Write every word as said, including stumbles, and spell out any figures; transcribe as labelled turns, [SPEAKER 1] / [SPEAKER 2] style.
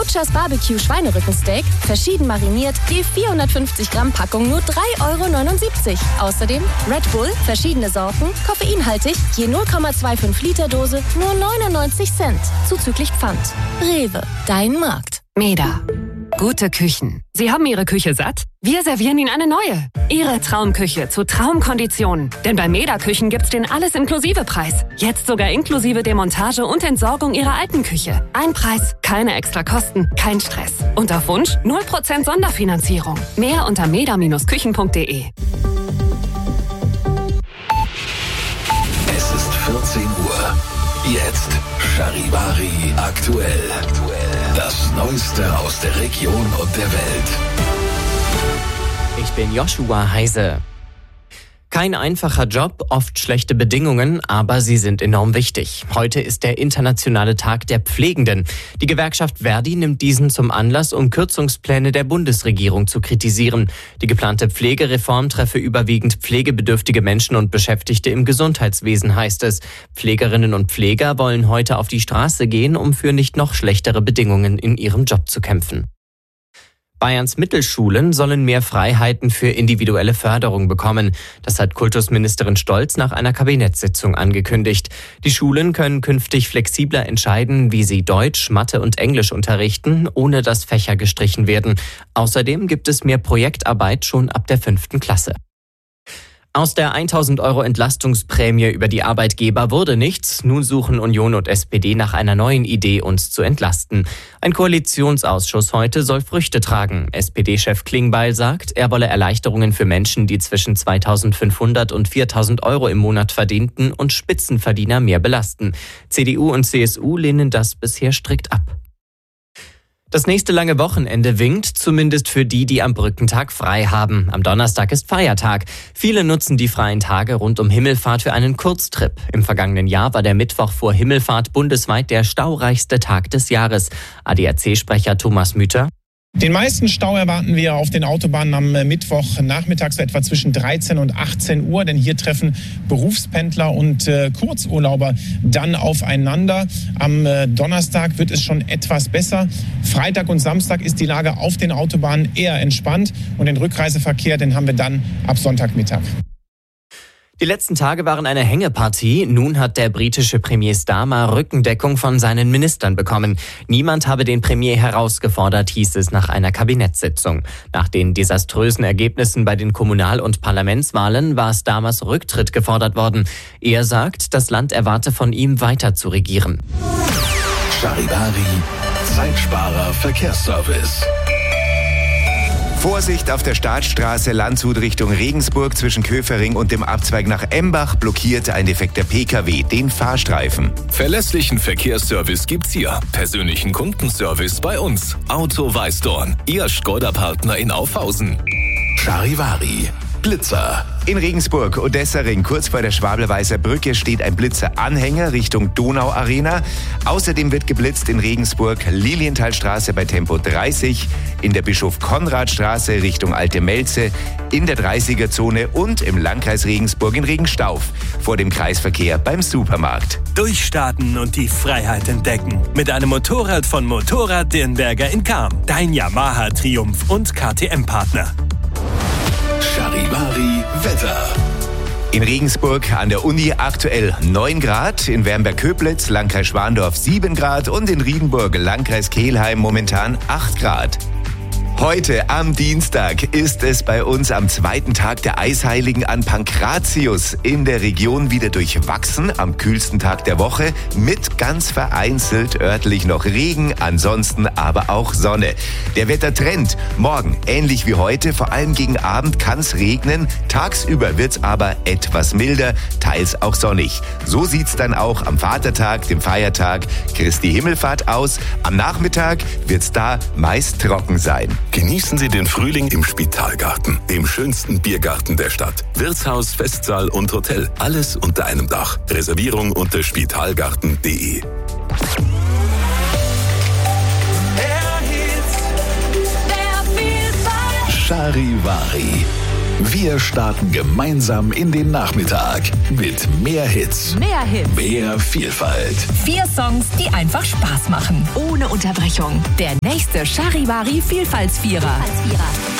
[SPEAKER 1] Butchers Barbecue Schweinerückensteak, verschieden mariniert, je vierhundertfünfzig Gramm Packung nur drei Euro neunundsiebzig. Außerdem Red Bull, verschiedene Sorten, koffeinhaltig, je null Komma fünfundzwanzig Liter Dose, nur neunundneunzig Cent, zuzüglich Pfand. Rewe, dein Markt.
[SPEAKER 2] Meda. Gute Küchen. Sie haben Ihre Küche satt? Wir servieren Ihnen eine neue. Ihre Traumküche zu Traumkonditionen. Denn bei Meda Küchen gibt's den Alles-Inklusive-Preis. Jetzt sogar inklusive Demontage und Entsorgung Ihrer alten Küche. Ein Preis, keine extra Kosten, kein Stress. Und auf Wunsch null Prozent Sonderfinanzierung. Mehr unter meda Bindestrich küchen punkt de.
[SPEAKER 3] Es ist vierzehn Uhr. Jetzt Charivari aktuell. Das Neueste aus der Region und der Welt.
[SPEAKER 4] Ich bin Joshua Heise. Kein einfacher Job, oft schlechte Bedingungen, aber sie sind enorm wichtig. Heute ist der internationale Tag der Pflegenden. Die Gewerkschaft Verdi nimmt diesen zum Anlass, um Kürzungspläne der Bundesregierung zu kritisieren. Die geplante Pflegereform treffe überwiegend pflegebedürftige Menschen und Beschäftigte im Gesundheitswesen, heißt es. Pflegerinnen und Pfleger wollen heute auf die Straße gehen, um für nicht noch schlechtere Bedingungen in ihrem Job zu kämpfen. Bayerns Mittelschulen sollen mehr Freiheiten für individuelle Förderung bekommen. Das hat Kultusministerin Stolz nach einer Kabinettssitzung angekündigt. Die Schulen können künftig flexibler entscheiden, wie sie Deutsch, Mathe und Englisch unterrichten, ohne dass Fächer gestrichen werden. Außerdem gibt es mehr Projektarbeit schon ab der fünften Klasse. Aus der tausend Euro Entlastungsprämie über die Arbeitgeber wurde nichts. Nun suchen Union und S P D nach einer neuen Idee, uns zu entlasten. Ein Koalitionsausschuss heute soll Früchte tragen. S P D-Chef Klingbeil sagt, er wolle Erleichterungen für Menschen, die zwischen zweitausendfünfhundert und viertausend Euro im Monat verdienten und Spitzenverdiener mehr belasten. C D U und C S U lehnen das bisher strikt ab. Das nächste lange Wochenende winkt, zumindest für die, die am Brückentag frei haben. Am Donnerstag ist Feiertag. Viele nutzen die freien Tage rund um Himmelfahrt für einen Kurztrip. Im vergangenen Jahr war der Mittwoch vor Himmelfahrt bundesweit der staureichste Tag des Jahres. A D A C-Sprecher Thomas Müther.
[SPEAKER 5] Den meisten Stau erwarten wir auf den Autobahnen am Mittwoch nachmittags etwa zwischen dreizehn und achtzehn Uhr, denn hier treffen Berufspendler und äh, Kurzurlauber dann aufeinander. Am äh, Donnerstag wird es schon etwas besser. Freitag und Samstag ist die Lage auf den Autobahnen eher entspannt und den Rückreiseverkehr, den haben wir dann ab Sonntagmittag.
[SPEAKER 4] Die letzten Tage waren eine Hängepartie. Nun hat der britische Premier Starmer Rückendeckung von seinen Ministern bekommen. Niemand habe den Premier herausgefordert, hieß es nach einer Kabinettssitzung. Nach den desaströsen Ergebnissen bei den Kommunal- und Parlamentswahlen war Starmers Rücktritt gefordert worden. Er sagt, das Land erwarte von ihm, weiter zu regieren.
[SPEAKER 3] Charivari, Zeitsparer Verkehrsservice.
[SPEAKER 6] Vorsicht auf der Staatsstraße Landshut Richtung Regensburg zwischen Köfering und dem Abzweig nach Embach blockiert ein defekter P K W den Fahrstreifen.
[SPEAKER 3] Verlässlichen Verkehrsservice gibt's hier. Persönlichen Kundenservice bei uns. Auto Weißdorn, Ihr Skoda-Partner in Aufhausen. Charivari, Blitzer.
[SPEAKER 6] In Regensburg, Odessa-Ring, kurz vor der Schwabelweißer Brücke, steht ein Blitzer-Anhänger Richtung Donau-Arena. Außerdem wird geblitzt in Regensburg, Lilienthalstraße bei Tempo dreißig, in der Bischof-Konrad-Straße Richtung Alte Melze, in der dreißiger-Zone und im Landkreis Regensburg in Regenstauf, vor dem Kreisverkehr beim Supermarkt.
[SPEAKER 7] Durchstarten und die Freiheit entdecken. Mit einem Motorrad von Motorrad Dirnberger in Cham. Dein Yamaha Triumph und K T M-Partner.
[SPEAKER 3] Charivari Wetter.
[SPEAKER 6] In Regensburg an der Uni aktuell neun Grad, in Wernberg-Köblitz, Landkreis Schwandorf sieben Grad und in Riedenburg, Landkreis Kelheim momentan acht Grad. Heute am Dienstag ist es bei uns am zweiten Tag der Eisheiligen an Pankratius in der Region wieder durchwachsen, am kühlsten Tag der Woche, mit ganz vereinzelt örtlich noch Regen, ansonsten aber auch Sonne. Der Wettertrend morgen ähnlich wie heute, vor allem gegen Abend kann es regnen, tagsüber wird es aber etwas milder, teils auch sonnig. So sieht's dann auch am Vatertag, dem Feiertag Christi Himmelfahrt aus. Am Nachmittag wird's da meist trocken sein.
[SPEAKER 3] Genießen Sie den Frühling im Spitalgarten, dem schönsten Biergarten der Stadt. Wirtshaus, Festsaal und Hotel, alles unter einem Dach. Reservierung unter spitalgarten punkt de. Charivari, Wir starten gemeinsam in den Nachmittag mit mehr Hits,
[SPEAKER 8] Mehr Hits.
[SPEAKER 3] mehr Vielfalt.
[SPEAKER 8] Vier Songs, die einfach Spaß machen. Ohne Unterbrechung. Der nächste Charivari Vielfaltsvierer.